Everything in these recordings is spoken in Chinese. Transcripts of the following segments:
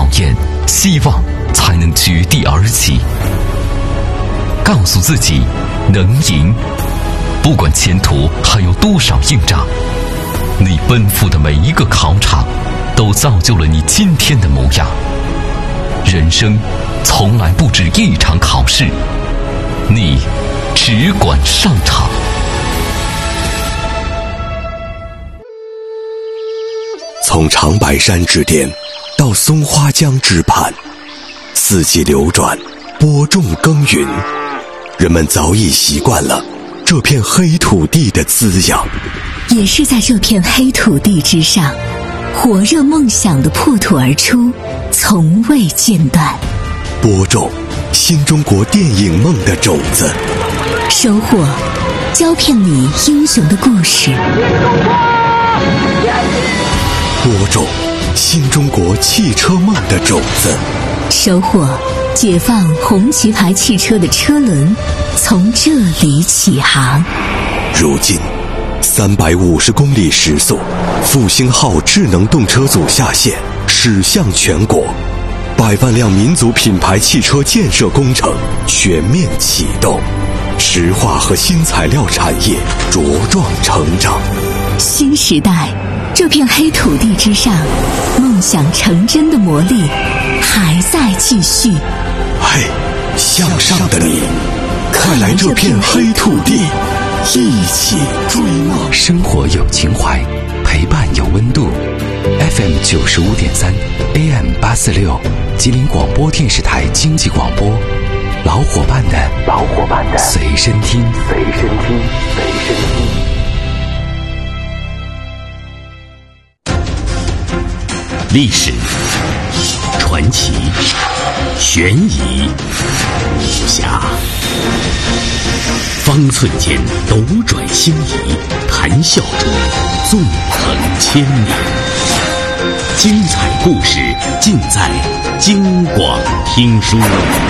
验，希望才能绝地而起。告诉自己能赢，不管前途还有多少硬仗，你奔赴的每一个考场都造就了你今天的模样。人生从来不止一场考试，你只管上场。 从长白山之巅到松花江之畔，四季流转，播种耕耘，人们早已习惯了这片黑土地的滋养。 也是在这片黑土地之上，火热梦想的破土而出，从未间断。 播种新中国电影梦的种子， 收获胶片里英雄的故事。 播种新中国汽车梦的种子， 收获解放红旗牌汽车的车轮从这里起航。 如今350公里时速，复兴号智能动车组下线，驶向全国，100万辆民族品牌汽车建设工程全面启动，石化和新材料产业茁壮成长。 新时代，这片黑土地之上，梦想成真的魔力还在继续。 嘿，向上的你，快来这片黑土地，一起追梦。 生活有情怀，陪伴有温度。FM 95.3 AM 846，吉林广播电视台经济广播，老伙伴的随身听。历史、传奇、悬疑、武侠，方寸间斗转星移，谈笑中纵横千年。精彩故事尽在京广听书。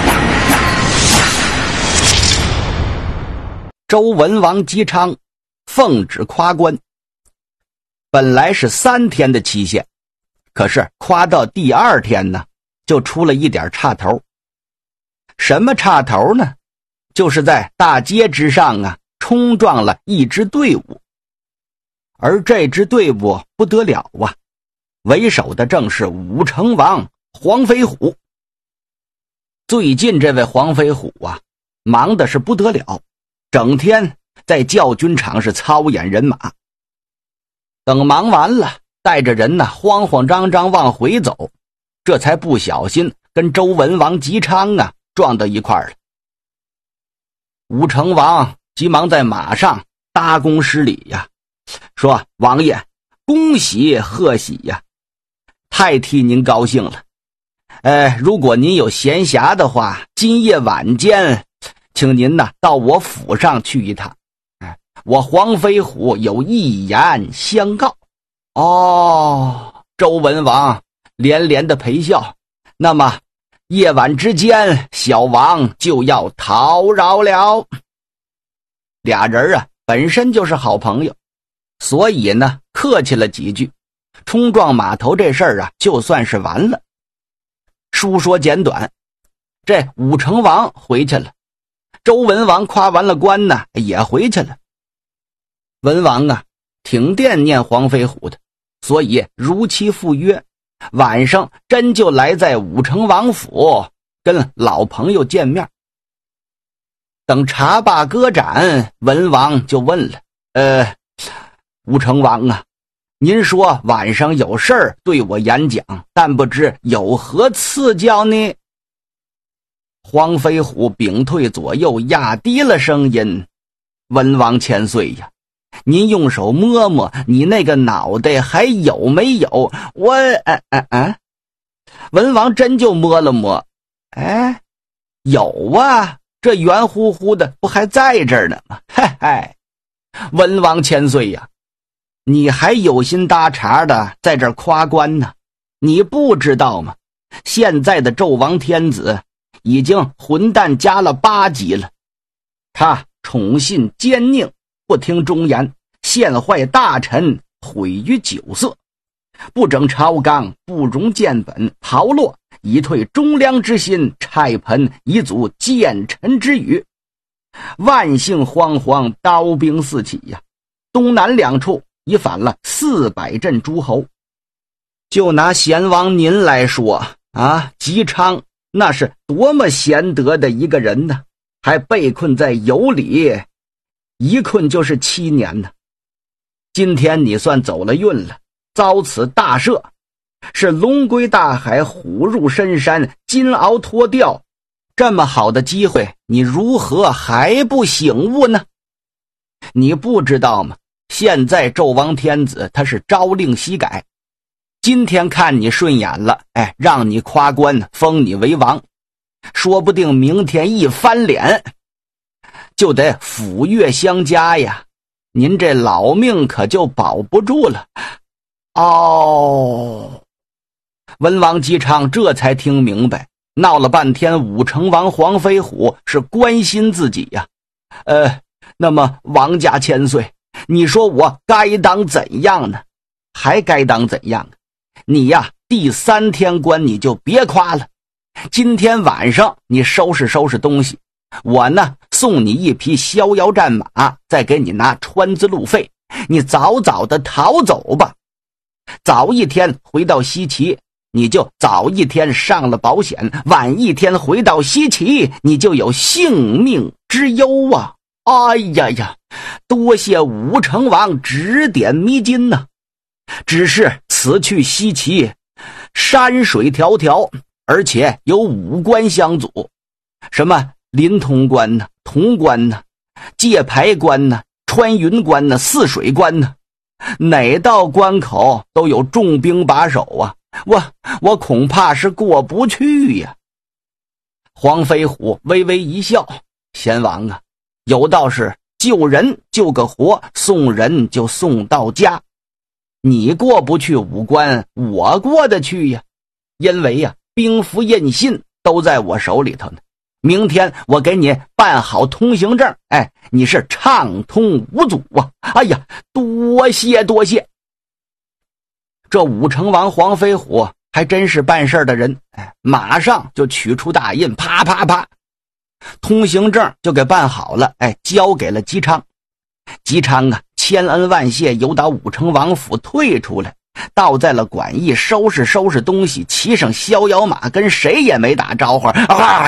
周文王姬昌奉旨夸官，本来是3天的期限，可是夸到第2天呢，就出了一点岔头。什么岔头呢？就是在大街之上啊，冲撞了一支队伍。而这支队伍不得了啊，为首的正是武成王黄飞虎。最近这位黄飞虎啊，忙的是不得了，整天在教军场是操演人马。等忙完了，带着人呢慌慌张张往回走，这才不小心跟周文王姬昌啊撞到一块儿了。武成王急忙在马上搭躬施礼呀，说：“王爷，恭喜贺喜呀，太替您高兴了。如果您有闲暇的话，今夜晚间，请您呢到我府上去一趟。我黄飞虎有一言相告。”哦，周文王连连的陪笑。那么夜晚之间，小王就要讨饶了。俩人啊本身就是好朋友，所以呢客气了几句，冲撞码头这事儿啊就算是完了。书说简短，这武成王回去了，周文王夸完了官呢也回去了。文王啊挺惦念黄飞虎的，所以如期赴约，晚上真就来在武成王府跟老朋友见面。等茶罢歌盏，文王就问了：武成王啊，您说晚上有事儿对我演讲，但不知有何赐教呢？黄飞虎屏退左右，压低了声音：“文王千岁呀，您用手摸摸你那个脑袋还有没有？我文王真就摸了摸，有啊，这圆乎乎的不还在这儿呢吗？嘿嘿，文王千岁呀，你还有心搭茬的在这儿夸官呢？你不知道吗？现在的纣王天子已经混蛋加了8级了，他宠信奸佞，不听忠言，陷坏大臣，毁于酒色，不整朝纲，不容建本，炮烙， 以退忠良之心，差盆以阻奸臣之语。万姓惶惶，刀兵四起呀！东南两处已反了400镇诸侯。就拿贤王您来说啊，姬昌那是多么贤德的一个人呢，还被困在羑里，一困就是7年呢。今天你算走了运了，遭此大赦，是龙归大海，虎入深山，金鳌脱掉，这么好的机会，你如何还不醒悟呢？你不知道吗？现在纣王天子他是朝令夕改，今天看你顺眼了，让你夸官，封你为王，说不定明天一翻脸就得斧钺相加呀，您这老命可就保不住了。文王姬昌这才听明白，闹了半天武成王黄飞虎是关心自己呀。那么王家千岁，你说我该当怎样呢？还该当怎样？你呀，第3天官你就别夸了，今天晚上你收拾收拾东西，我呢送你一匹逍遥战马，再给你拿川资路费，你早早的逃走吧。早一天回到西岐，你就早一天上了保险，晚一天回到西岐，你就有性命之忧啊！哎呀呀，多谢武成王指点迷津呐。只是此去西岐，山水迢迢，而且有5关相阻，什么临潼关呢、潼关呢、界牌关呢、穿云关呢、泗水关呢，哪道关口都有重兵把守啊，我恐怕是过不去呀。黄飞虎微微一笑，贤王啊，有道是救人救个活，送人就送到家。你过不去5关，我过得去呀，因为呀，兵符印信都在我手里头呢。明天我给你办好通行证，你是畅通无阻啊！哎呀，多谢多谢。这武成王黄飞虎还真是办事的人，马上就取出大印，啪啪啪，通行证就给办好了，交给了姬昌。姬昌啊，千恩万谢，由打武成王府退出来，倒在了馆驿，收拾收拾东西，骑上逍遥马，跟谁也没打招呼，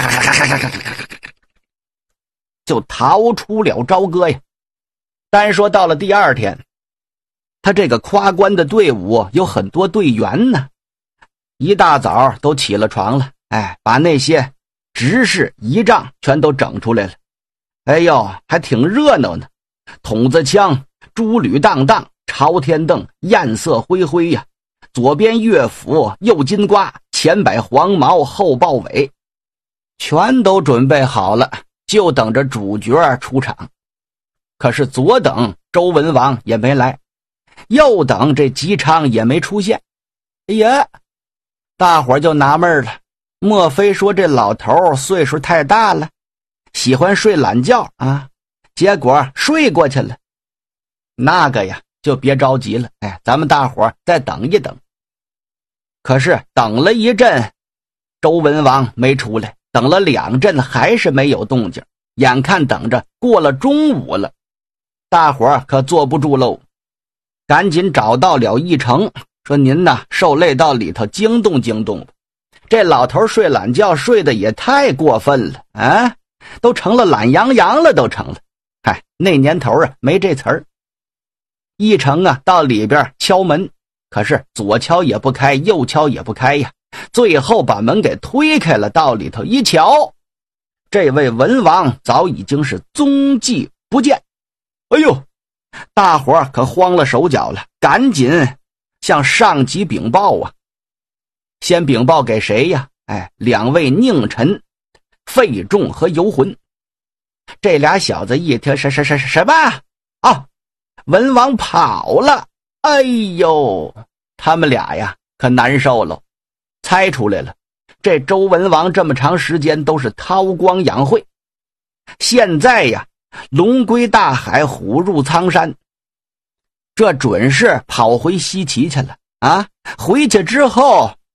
就逃出了朝歌呀。单说到了第2天，他这个夸官的队伍有很多队员呢，一大早都起了床了，把那些执事仪仗全都整出来了。哎呦，还挺热闹呢，筒子枪、珠履荡荡、朝天凳，艳色恢恢呀。左边乐府，右金瓜，前摆黄毛，后豹尾，全都准备好了，就等着主角出场。可是左等周文王也没来，右等这姬昌也没出现。哎呀，大伙就纳闷了，莫非说这老头岁数太大了，喜欢睡懒觉啊？结果睡过去了。那个呀，就别着急了，咱们大伙再等一等。可是等了一阵，周文王没出来，等了2阵还是没有动静。眼看等着过了中午了，大伙可坐不住喽，赶紧找到了一成，说您呐，受累到里头惊动惊动吧。这老头睡懒觉睡得也太过分了啊，都成了懒洋洋了，都成了。那年头啊，没这词儿。一成啊，到里边敲门，可是左敲也不开，右敲也不开呀，最后把门给推开了，到里头一瞧，这位文王早已经是踪迹不见。哎呦，大伙儿可慌了手脚了，赶紧向上级禀报啊。先禀报给谁呀？2位佞臣费仲和游魂。这俩小子一听什么啊，文王跑了。哎呦，他们俩呀可难受了，猜出来了，这周文王这么长时间都是韬光养晦，现在呀龙归大海，虎入苍山，这准是跑回西岐去了啊！回去之后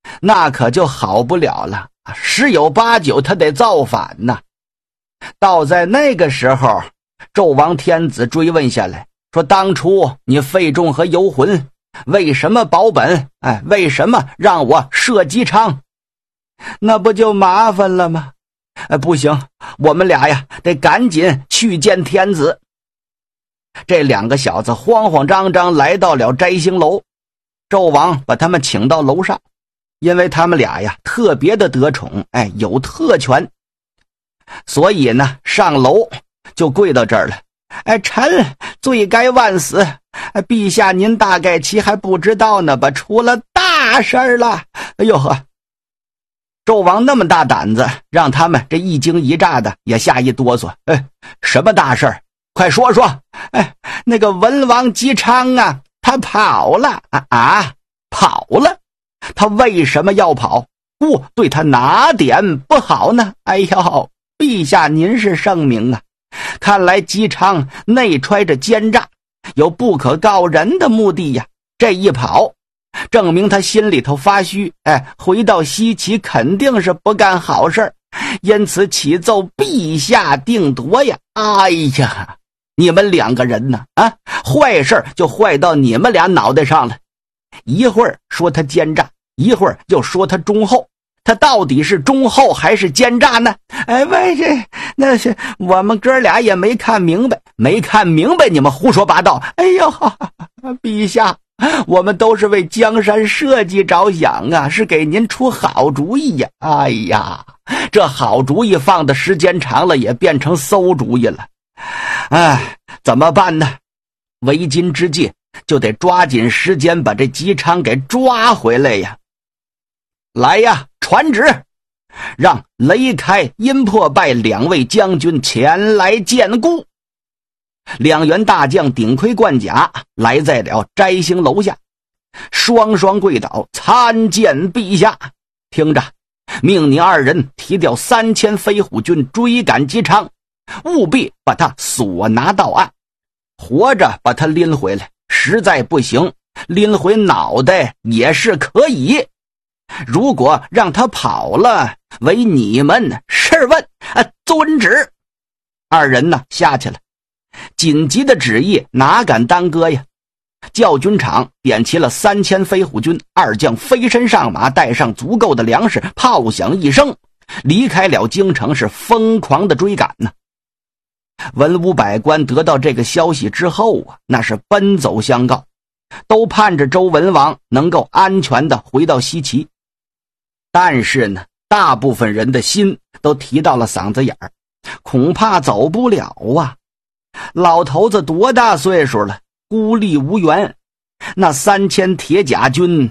那可就好不了了，十有八九他得造反呐。倒在那个时候，纣王天子追问下来，说当初你费仲和游魂为什么保本？为什么让我射姬昌？那不就麻烦了吗？不行，我们俩呀得赶紧去见天子。这两个小子慌慌张张来到了摘星楼，纣王把他们请到楼上，因为他们俩呀特别的得宠，有特权，所以呢上楼就跪到这儿了。臣罪该万死，陛下您大概其还不知道呢吧，出了大事了。哎呦呵，纣王那么大胆子，让他们这一惊一乍的也吓一哆嗦。什么大事？快说说。那个文王姬昌啊，他跑了跑了。他为什么要跑？对他哪点不好呢？哎呦，陛下您是圣明啊，看来姬昌内揣着奸诈，有不可告人的目的呀。这一跑，证明他心里头发虚，回到西岐肯定是不干好事，因此启奏陛下定夺呀。哎呀，你们两个人呢，坏事就坏到你们俩脑袋上了。一会儿说他奸诈，一会儿又说他忠厚，他到底是忠厚还是奸诈呢？那是我们哥俩也没看明白，你们胡说八道。哎呦，陛下，我们都是为江山社稷着想啊，是给您出好主意呀。哎呀，这好主意放的时间长了也变成馊主意了。怎么办呢？为今之计就得抓紧时间把这姬昌给抓回来呀。来呀，传旨，让雷开、殷破败两位将军前来见顾。两员大将顶盔贯甲来在了摘星楼下，双双跪倒，参见陛下。听着，命你二人提调3000飞虎军追赶姬昌，务必把他索拿到案，活着把他拎回来，实在不行拎回脑袋也是可以。如果让他跑了，为你们试问。遵旨。二人呢下去了，紧急的旨意哪敢耽搁呀？教军场点齐了3000飞虎军，二将飞身上马，带上足够的粮食，炮响一声，离开了京城，是疯狂的追赶呢。文武百官得到这个消息之后那是奔走相告，都盼着周文王能够安全的回到西岐。但是呢，大部分人的心都提到了嗓子眼儿，恐怕走不了啊。老头子多大岁数了，孤立无援，那3000铁甲军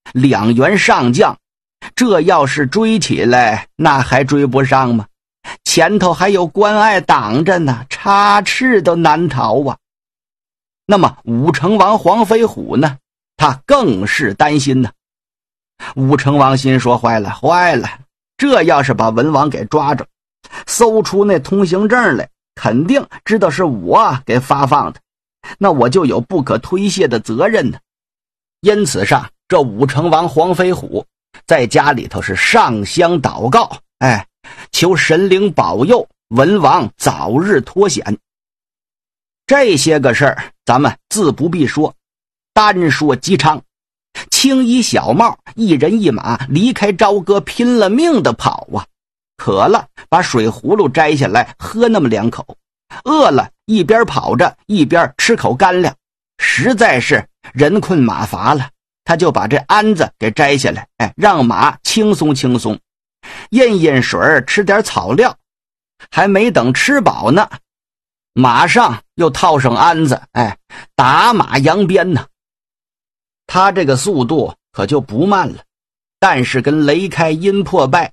2员上将，这要是追起来，那还追不上吗？前头还有关隘挡着呢，插翅都难逃啊。那么武成王黄飞虎呢，他更是担心呢。武成王心说坏了，这要是把文王给抓着，搜出那通行证来，肯定知道是我给发放的，那我就有不可推卸的责任呢。因此上，这武成王黄飞虎在家里头是上香祷告，求神灵保佑文王早日脱险。这些个事儿咱们自不必说，单说姬昌，青衣小帽，一人一马离开朝歌，拼了命的跑啊。渴了把水葫芦摘下来喝那么2口，饿了一边跑着一边吃口干粮，实在是人困马乏了，他就把这鞍子给摘下来，让马轻松轻松饮水，吃点草料。还没等吃饱呢，马上又套上鞍子，打马扬鞭呢。他这个速度可就不慢了，但是跟雷开、殷破败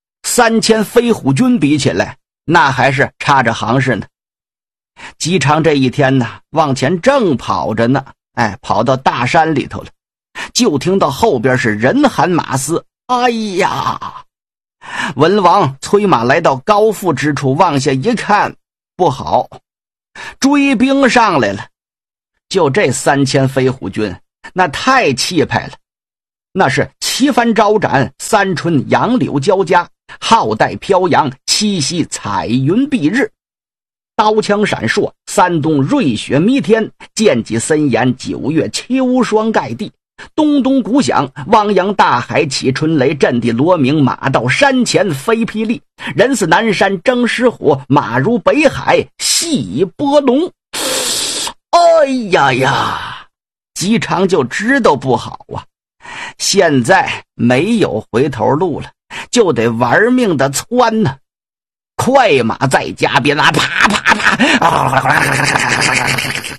3000飞虎军比起来，那还是差着行市呢。姬昌这一天呢，往前正跑着呢，跑到大山里头了，就听到后边是人喊马嘶。哎呀！文王催马来到高阜之处，往下一看，不好，追兵上来了。就这3000飞虎军，那太气派了，那是旗帆招展，三春杨柳交加，浩带飘扬，七夕彩云蔽日。刀枪闪烁，山东瑞雪弥天，剑戟森严，9月秋霜盖地。咚咚鼓响，汪洋大海起春雷，震地罗鸣，马到山前飞霹雳。人似南山争狮虎，马如北海戏波龙。哎呀呀，姬昌就知道不好啊，现在没有回头路了，就得玩命的窜呢。快马在加鞭啊，啪啪啪！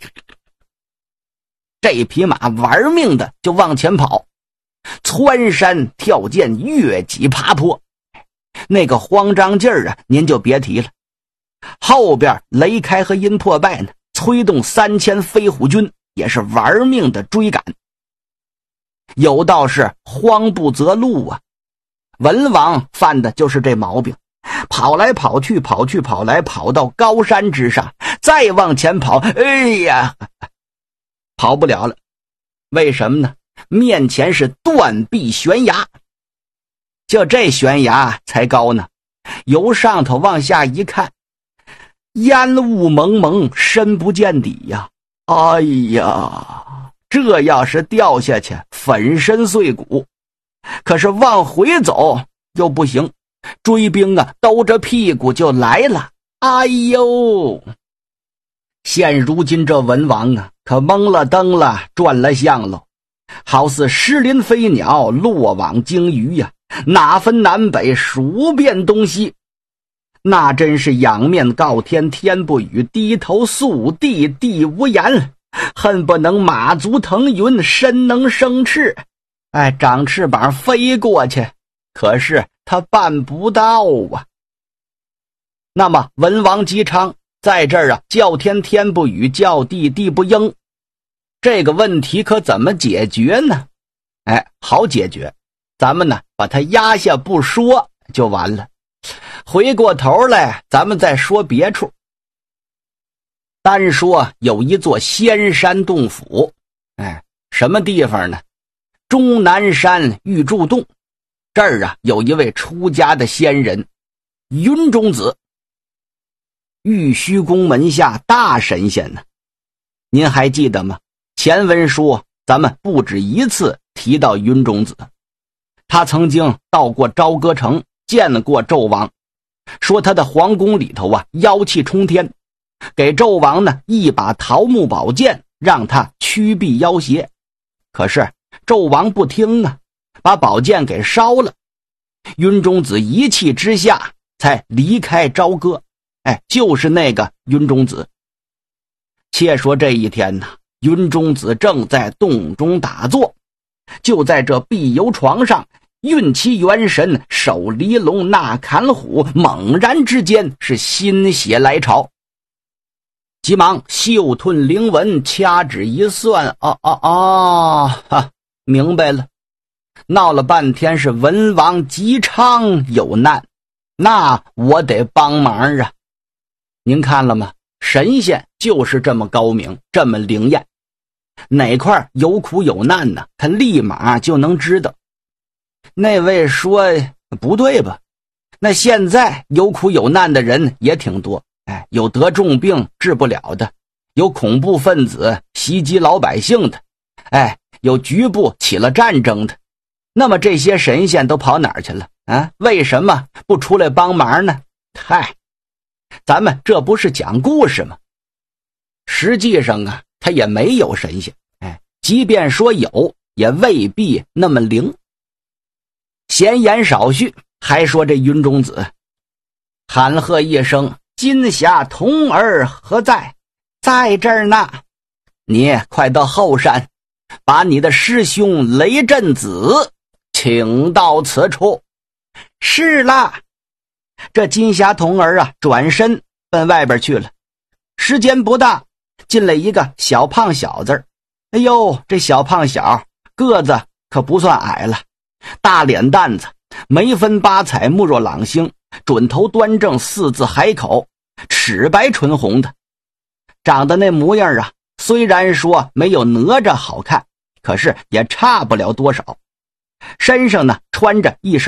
这匹马玩命的就往前跑，窜山跳涧，越脊爬坡，那个慌张劲儿啊，您就别提了。后边雷开和殷破败呢，催动3000飞虎军，也是玩命的追赶。有道是慌不择路啊，文王犯的就是这毛病，跑来跑去，跑来跑到高山之上，再往前跑，哎呀，跑不了了。为什么呢？面前是断壁悬崖，就这悬崖才高呢，由上头往下一看，烟雾蒙蒙，深不见底呀。哎呀，这要是掉下去，粉身碎骨。可是往回走又不行，追兵啊兜着屁股就来了。哎呦，现如今这文王啊，可蒙了灯了，转了向喽，好似失林飞鸟，落网鲸鱼呀，哪分南北，数遍东西。那真是仰面告天，天不语；低头诉地，地无言。恨不能马足腾云，身能生翅。哎，长翅膀飞过去，可是他办不到啊。那么文王姬昌在这儿啊，叫天天不语，叫地地不应，这个问题可怎么解决呢？哎，好解决，咱们呢把它压下不说就完了。回过头来咱们再说别处。单说有一座仙山洞府，哎，什么地方呢？终南山玉柱洞。这儿啊有一位出家的仙人云中子，玉虚宫门下大神仙呢。您还记得吗？前文书咱们不止一次提到云中子，他曾经到过朝歌城，见过纣王，说他的皇宫里头啊妖气冲天，给纣王呢一把桃木宝剑，让他驱避妖邪。可是纣王不听啊，把宝剑给烧了。云中子一气之下才离开朝歌，哎，就是那个云中子。且说这一天呢，云中子正在洞中打坐，就在这碧游床上运其元神，手离龙纳砍虎，猛然之间是心血来潮，急忙嗅吞灵纹，掐指一算，明白了。闹了半天是文王姬昌有难，那我得帮忙啊。您看了吗？神仙就是这么高明，这么灵验，哪块有苦有难呢，他立马就能知道。那位说不对吧？那现在有苦有难的人也挺多，哎，有得重病治不了的，有恐怖分子袭击老百姓的，哎，有局部起了战争的。那么这些神仙都跑哪儿去了啊？为什么不出来帮忙呢？嗨，咱们这不是讲故事吗？实际上啊，他也没有神仙，哎，即便说有，也未必那么灵。闲言少叙，还说这云中子喊喝一声：“金霞童儿何在？”在这儿呢。你快到后山，把你的师兄雷震子请到此处。是啦。这金霞童儿啊，转身奔外边去了。时间不大，进来一个小胖小子。哎呦，这小胖小个子可不算矮了，大脸蛋子，眉分八彩，目若朗星，准头端正，四字海口，齿白唇红的，长得那模样啊，虽然说没有哪吒好看，可是也差不了多少。 身上呢穿着一身